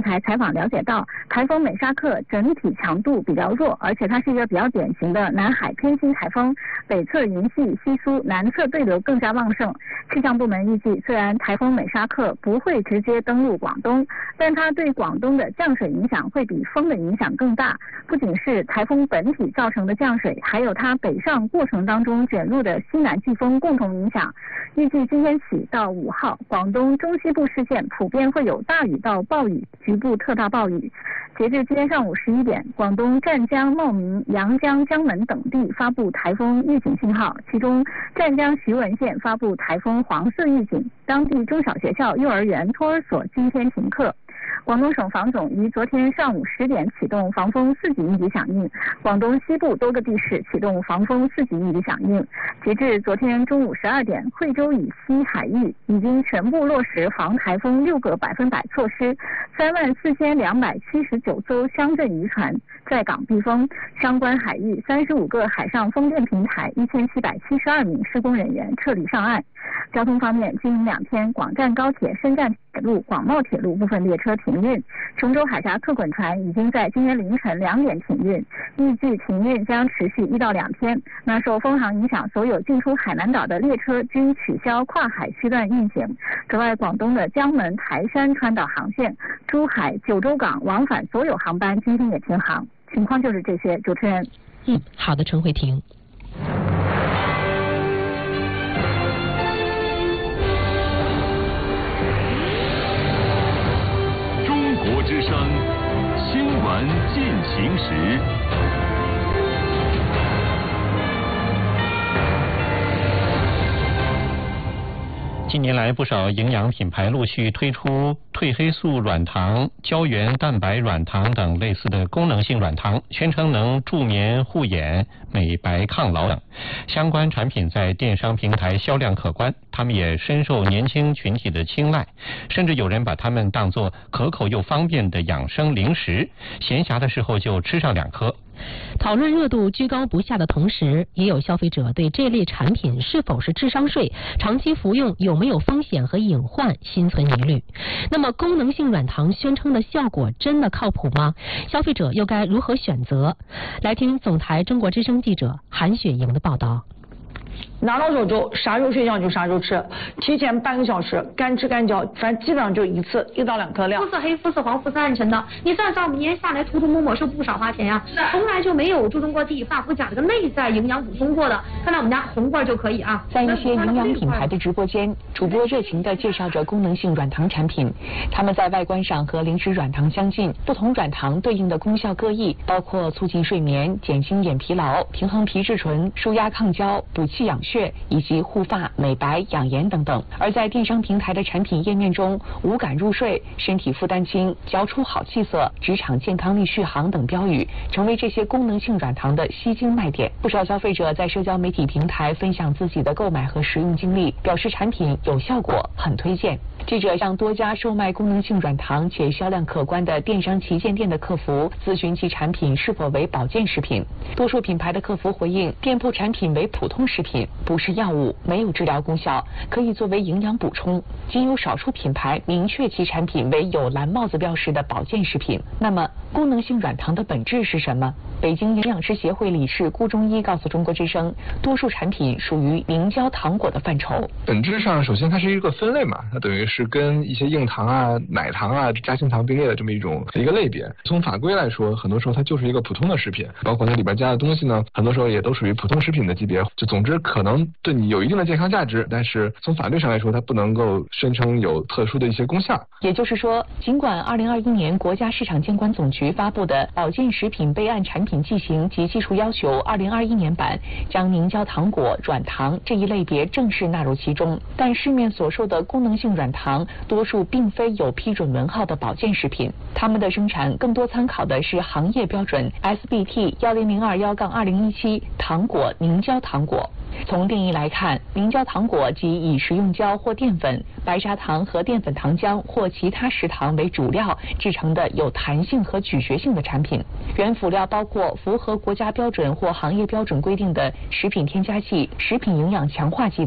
台采访了解到，台风美沙克整体强度比较弱，而且它是一个比较典型的南海偏心台风，北侧云系稀疏，南侧对流更加旺盛。气象部门预计，虽然台风美沙克不会直接登陆广东，但它对广东的降水影响会比风的影响更大。不仅是台风本体造成的降水，还有它北上过程当中卷入的西南季风共同影响。预计今天起到5号，广东中西部市县普遍会有大雨到暴雨，局部特大暴雨。截至今天上午11点，广东湛江、茂名、阳江、江门等地发布台风预警信号，其中湛江徐闻县发布台风黄色预警，当地中小学校、幼儿园、托儿所今天停课。广东省防总于昨天上午10点启动防风4级应急响应，广东西部多个地市启动防风4级应急响应。截至昨天中午12点，惠州以西海域已经全部落实防台风6个100%措施，34279艘乡镇渔船在港避风，相关海域35个海上风电平台1772名施工人员撤离上岸。交通方面，今明2天，广湛高铁、深湛铁路、广茂铁路部分列车停运，琼州海峡客滚船已经在今天凌晨2点停运，预计停运将持续1到2天。那受风航影响，所有进出海南岛的列车均取消跨海区段运行。此外，广东的江门、台山川岛航线、珠海、九州港往返所有航班今天也停航。情况就是这些，主持人。 好的，陈慧婷。 国之声新闻进行时。 近年来，不少营养品牌陆续推出褪黑素软糖、胶原蛋白软糖等类似的功能性软糖，宣称能助眠护眼、美白抗老等。相关产品在电商平台销量可观，他们也深受年轻群体的青睐，甚至有人把它们当作可口又方便的养生零食，闲暇的时候就吃上2颗。 讨论热度居高不下的同时，也有消费者对这类产品是否是智商税、长期服用有没有风险和隐患心存疑虑。那么功能性软糖宣称的效果真的靠谱吗？消费者又该如何选择？来听总台中国之声记者韩雪莹的报道。 拿到手之后，啥时候睡觉就啥时候吃，提前半个小时，干吃干嚼，反正基本上就一次1到2颗量。 肤色黑、肤色黄、肤色暗沉的，你算算，我们一年下来涂涂抹抹是不少花钱呀。从来就没有注重过地发肤甲这个内在营养补充过的。看到我们家红罐就可以啊。 在一些营养品牌的直播间，主播热情地介绍着功能性软糖产品，它们在外观上和零食软糖相近，不同软糖对应的功效各异，包括促进睡眠、减轻眼疲劳、平衡皮质醇、舒压抗焦、补气养血，以及护发、美白、养颜等等。而在电商平台的产品页面中，无感入睡、身体负担轻、嚼出好气色、职场健康力续航等标语，成为这些功能性软糖的吸睛卖点。不少消费者在社交媒体平台分享自己的购买和使用经历，表示产品有效果，很推荐。记者向多家售卖功能性软糖且销量可观的电商旗舰店的客服咨询其产品是否为保健食品，多数品牌的客服回应，店铺产品为普通食品，不是药物，没有治疗功效，可以作为营养补充。仅有少数品牌明确其产品为有蓝帽子标识的保健食品。那么，功能性软糖的本质是什么？北京营养师协会理事顾中医告诉中国之声，多数产品属于凝胶糖果的范畴。 本质上，首先它是一个分类嘛，它等于是跟一些硬糖啊、奶糖啊、夹心糖并列的这么一个类别。从法规来说，很多时候它就是一个普通的食品，包括它里边加的东西呢，很多时候也都属于普通食品的级别。就总之可能对你有一定的健康价值，但是从法律上来说，它不能够宣称有特殊的一些功效。 也就是说，尽管2021年国家市场监管总局发布的保健食品备案产品剂型及技术要求2021年版将凝胶糖果、软糖这一类别正式纳入其中，但市面所售的功能性软糖多数并非有批准文号的保健食品，它们的生产更多参考的是行业标准 SBT10021-2017糖果凝胶糖果。从定义来看，凝胶糖果即以食用胶或淀粉、白砂糖和淀粉糖浆或其他食糖为主料制成的有弹性和咀嚼性的产品，原辅料包括符合国家标准或行业标准规定的食品添加剂、食品营养强化剂等。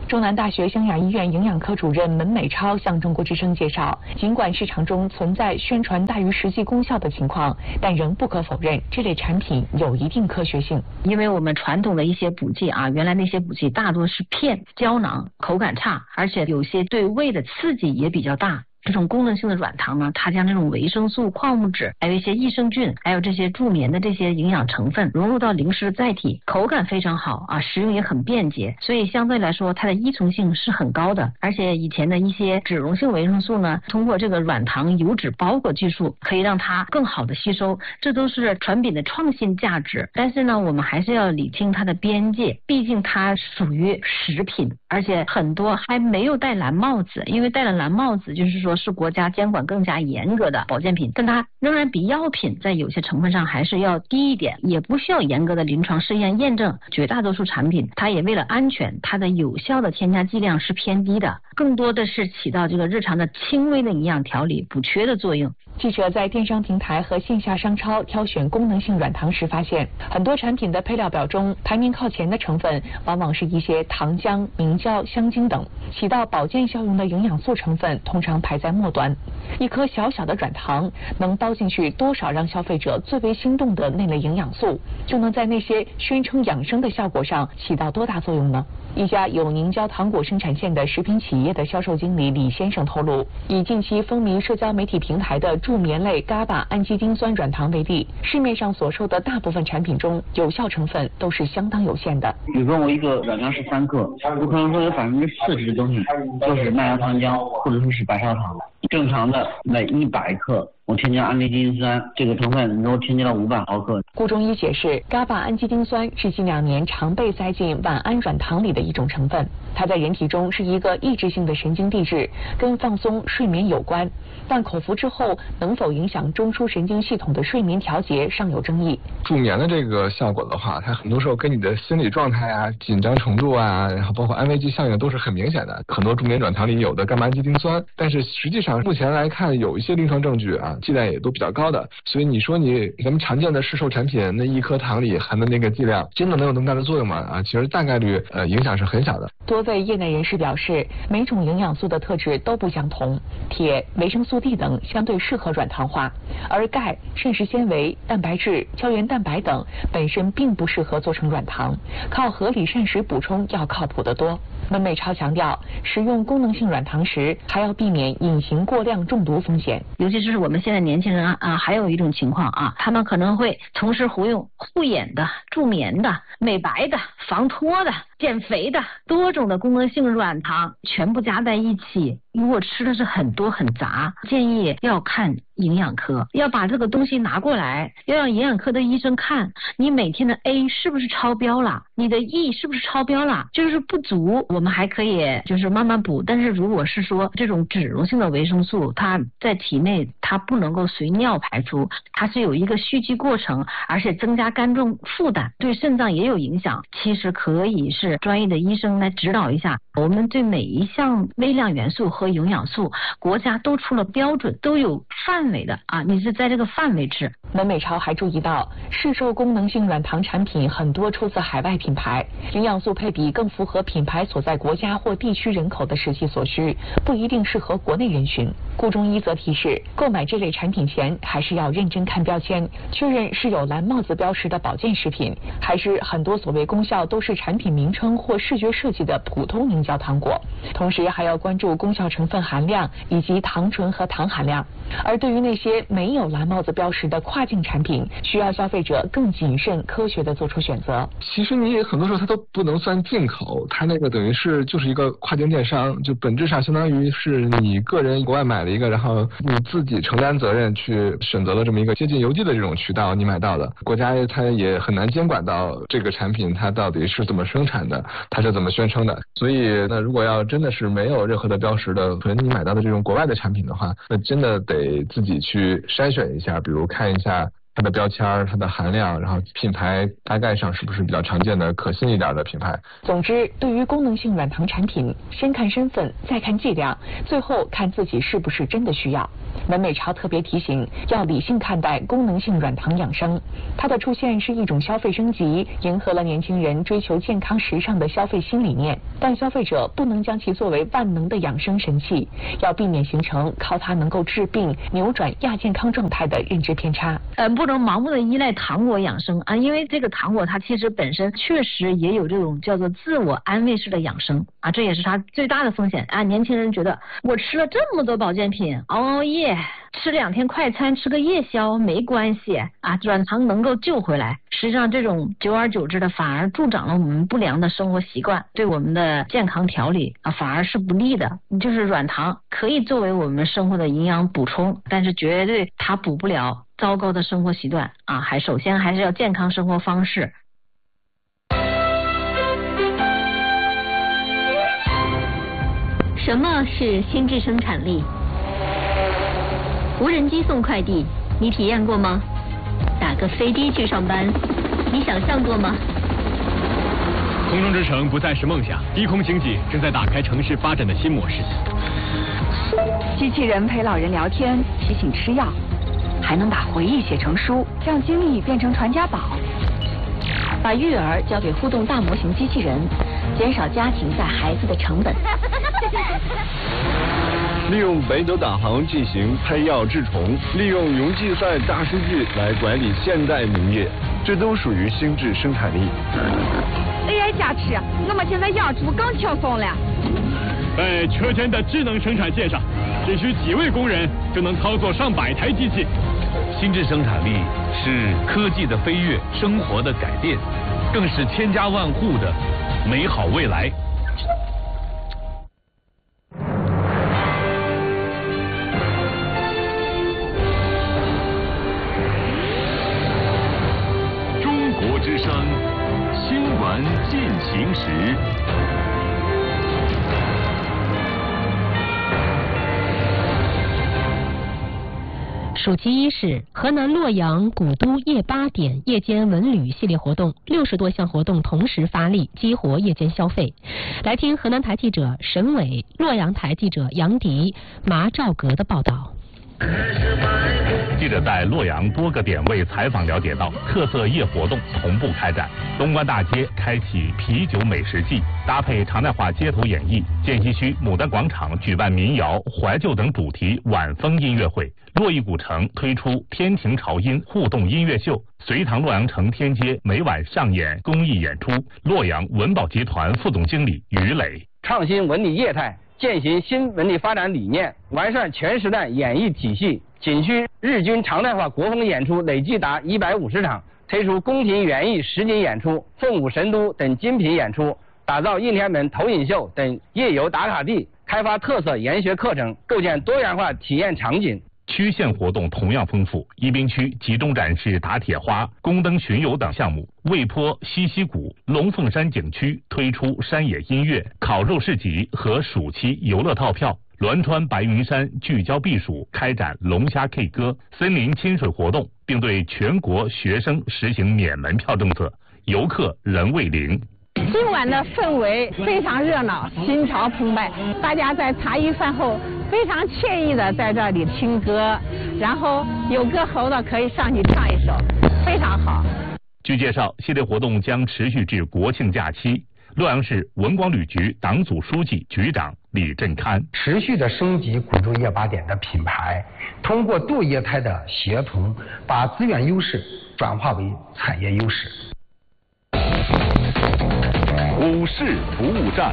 中南大学湘雅医院营养科主任门美超向中国之声介绍，尽管市场中存在宣传大于实际功效的情况，但仍不可否认这类产品有一定科学性。 因为我们传统的一些补剂啊，原来那些补剂大多是片胶囊，口感差，而且有些对胃的刺激也比较大。这种功能性的软糖呢，它将这种维生素、矿物质，还有一些益生菌，还有这些助眠的这些营养成分融入到零食的载体，口感非常好啊，食用也很便捷，所以相对来说它的依从性是很高的。而且以前的一些脂溶性维生素呢，通过这个软糖油脂包裹技术，可以让它更好的吸收，这都是产品的创新价值。但是呢，我们还是要理清它的边界，毕竟它属于食品，而且很多还没有戴蓝帽子，因为戴了蓝帽子就是说是国家监管更加严格的保健品，但它仍然比药品在有些成分上还是要低一点，也不需要严格的临床试验验证。绝大多数产品它也为了安全，它的有效的添加剂量是偏低的，更多的是起到这个日常的轻微的营养调理补缺的作用。 记者在电商平台和线下商超挑选功能性软糖时发现，很多产品的配料表中排名靠前的成分往往是一些糖浆、明胶、香精等，起到保健效用的营养素成分通常排在末端。一颗小小的软糖能包进去多少让消费者最为心动的那类营养素，就能在那些宣称养生的效果上起到多大作用呢？一家有凝胶糖果生产线的食品企业的销售经理李先生透露，以近期风靡社交媒体平台的助眠类GABA氨基丁酸软糖为例，市面上所售的大部分产品中，有效成分都是相当有限的。 比如说我一个软糖13克，我可能说有40%的东西都是麦芽糖浆或者说是白砂糖。正常的每100克我添加氨基丁酸这个成分能够添加到500毫克。 顾中医解释，GABA氨基丁酸是近2年常被塞进晚安软糖里的一种成分，它在人体中是一个抑制性的神经递质，跟放松、睡眠有关，但口服之后能否影响中枢神经系统的睡眠调节尚有争议。 助眠的这个效果的话，它很多时候跟你的心理状态啊、紧张程度啊，然后包括安慰剂效应都是很明显的。很多助眠软糖里有的伽马氨基丁酸，但是实际上目前来看有一些临床证据啊，剂量也都比较高的。所以你说咱们常见的市售产品那一颗糖里含的那个剂量，真的能有那么大的作用吗？啊，其实大概率影响是很小的。 多位业内人士表示，每种营养素的特质都不相同，铁、维生素 D 等相对适合软糖化，而钙、膳食纤维、蛋白质、胶原蛋白等本身并不适合做成软糖，靠合理膳食补充要靠谱得多。门美超强调，使用功能性软糖时还要避免隐形过量中毒风险。 尤其是我们现在年轻人啊，还有一种情况啊，他们可能会同时服用护眼的、助眠的、美白的、防脱的、减肥的多种的功能性软糖全部加在一起，如果吃的是很多很杂，建议要看营养科，要把这个东西拿过来，要让营养科的医生看你每天的 A 是不是超标了，你的 E 是不是超标了，就是不足我们还可以就是慢慢补，但是如果是说这种脂溶性的维生素，它在体内它不能够随尿排出，它是有一个蓄积过程，而且增加肝脏负担，对肾脏也有影响。其实可以是专业的医生来指导一下。我们对每一项微量元素和营养素，国家都出了标准，都有范围的啊，你是在这个范围吃。 门美超还注意到，市售功能性软糖产品很多出自海外品牌，营养素配比更符合品牌所在国家或地区人口的实际所需，不一定适合国内人群。顾中医则提示，购买这类产品前还是要认真看标签，确认是有蓝帽子标识的保健食品，还是很多所谓功效都是产品名称或视觉设计的普通凝胶糖果。同时还要关注功效成分含量以及糖醇和糖含量。而对于那些没有蓝帽子标识的跨境产品，需要消费者更谨慎科学的做出选择。 其实你很多时候它都不能算进口，它那个等于是就是一个跨境电商，就本质上相当于是你个人国外买了一个，然后你自己承担责任去选择了这么一个接近邮寄的这种渠道你买到的，国家它也很难监管到这个产品它到底是怎么生产的，它是怎么宣称的。所以那如果要真的是没有任何的标识的，可能你买到的这种国外的产品的话，那真的得自己去筛选一下，比如看一下它的标签、它的含量，然后品牌大概上是不是比较常见的、可信一点的品牌。 总之，对于功能性软糖产品，先看身份，再看剂量，最后看自己是不是真的需要。文美超特别提醒，要理性看待功能性软糖养生，它的出现是一种消费升级，迎合了年轻人追求健康时尚的消费新理念，但消费者不能将其作为万能的养生神器，要避免形成靠它能够治病、扭转亚健康状态的认知偏差。 不能盲目的依赖糖果养生啊，因为这个糖果它其实本身确实也有这种叫做自我安慰式的养生啊，这也是它最大的风险啊。年轻人觉得我吃了这么多保健品，熬夜吃2天快餐，吃个夜宵没关系啊，软糖能够救回来。实际上这种久而久之的反而助长了我们不良的生活习惯，对我们的健康调理啊反而是不利的。就是软糖可以作为我们生活的营养补充，但是绝对它补不了糟糕的生活习惯啊，首先还是要健康生活方式。 什么是心智生产力？无人机送快递，你体验过吗？打个飞的去上班，你想象过吗？ 空中之城不再是梦想，低空经济正在打开城市发展的新模式。 机器人陪老人聊天，提醒吃药，还能把回忆写成书，让经历变成传家宝。 把育儿交给互动大模型机器人，减少家庭带孩子的成本。 利用北斗导航进行配药治虫，利用云计算大数据来管理现代农业，这都属于心智生产力。 AI 加持，我们现在养猪更轻松了。 在车间的智能生产线上，只需几位工人就能操作上百台机器。 心智生产力是科技的飞跃，生活的改变，更是千家万户的美好未来。中国之声新闻进行时。 暑期伊始，河南洛阳古都夜8点夜间文旅系列活动，60多项活动同时发力，激活夜间消费。来听河南台记者沈伟、洛阳台记者杨迪、麻兆阁的报道。 记者在洛阳多个点位采访了解到，特色夜活动同步开展。东关大街开启啤酒美食季，搭配常态化街头演绎；涧西区牡丹广场举办民谣、怀旧等主题晚风音乐会；洛邑古城推出天庭潮音互动音乐秀；隋唐洛阳城天街每晚上演公益演出。洛阳文保集团副总经理于磊： 创新文旅业态，践行新文旅发展理念，完善全时代演艺体系。景区日均常态化国风演出累计达150场，推出宫廷园艺实景演出、凤舞神都等精品演出，打造应天门投影秀等夜游打卡地，开发特色研学课程，构建多元化体验场景。 区县活动同样丰富，宜宾区集中展示打铁花、宫灯巡游等项目；魏坡、西溪谷、龙凤山景区推出山野音乐、烤肉市集和暑期游乐套票；栾川白云山聚焦避暑，开展龙虾 K 歌、森林亲水活动，并对全国学生实行免门票政策，游客人未零。 今晚的氛围非常热闹，心潮澎湃，大家在茶余饭后非常惬意的在这里听歌，然后有歌喉的可以上去唱一首，非常好。 据介绍，系列活动将持续至国庆假期。洛阳市文广旅局党组书记、局长李振堪： 持续的升级古都夜8点的品牌，通过多业态的协同，把资源优势转化为产业优势。 股市服务站，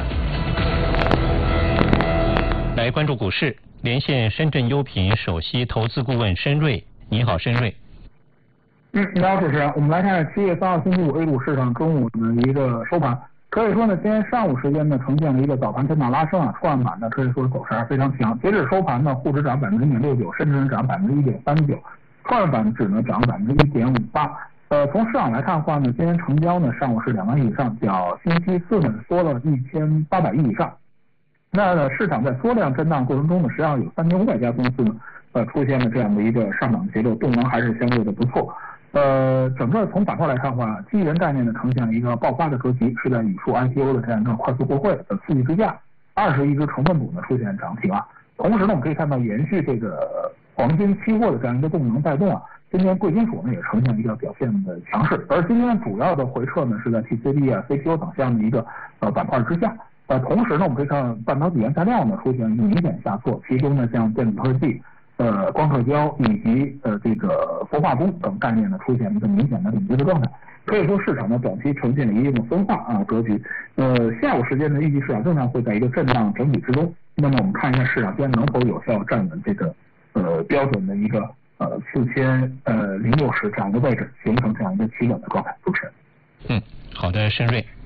来关注股市，连线深圳优品首席投资顾问申瑞。你好，申瑞。 你好，主持人。我们来看7月3号星期五 A 股市场中午的一个收盘。可以说呢，今天上午时间呢，呈现了一个早盘震荡拉升啊，创业板呢可以说走势非常强。截止收盘呢，沪指涨0.69%，深圳涨1.39%，创业板指呢涨1.58%。从市场来看的话呢，今天成交呢上午是2万亿以上，较星期四呢缩了1800亿以上。那市场在缩量震荡过程中呢，实际上有3500家公司呢出现了这样的一个上涨节奏，动能还是相对的不错。整个从板块来看的话，机器人概念呢呈现一个爆发的格局，是在语数 IPO 的这样一个快速过会的刺激之下，21只成分股呢出现涨停啊。同时呢，我们可以看到延续这个黄金期货的这样一个动能带动啊，今天贵金属呢也呈现一个表现的强势，而今天主要的回撤呢是在 TCB 啊、CPU 等项的一个板块之下。同时呢，我们可以看半导体原材料呢出现一个明显下挫，其中呢像电子科技、光刻胶以及这个氟化工等概念呢出现一个明显的领跌的状态。可以说市场呢短期呈现了一定分化格局。下午时间呢预计市场仍然会在一个震荡整体之中。那么我们看一下市场间能否有效站稳这个标准的一个4060这样一个位置，形成这样一个企稳的状态。主持人。 好的，申瑞。